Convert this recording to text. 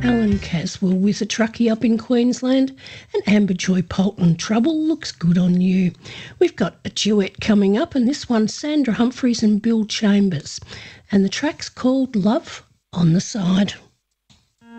Alan Caswell with a truckie up in Queensland, and Amber Joy Polton, Trouble Looks Good on You. We've got a duet coming up, and this one's Sandra Humphries and Bill Chambers, and the track's called Love on the Side.